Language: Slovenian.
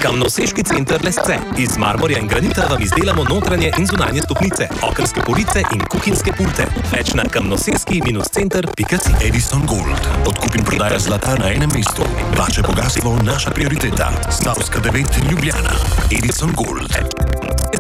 Kamnoseški center Lesce. Iz marmorja in granita vam izdelamo notranje in zunanje stopnice, okenske police in kuhinjske pulte. Več na kamnoseski-center.si. Edison Gold. Odkup in prodaja zlata na enem mestu. Vaše bogatstvo naša prioriteta. Stavska 9 Ljubljana. Edison Gold.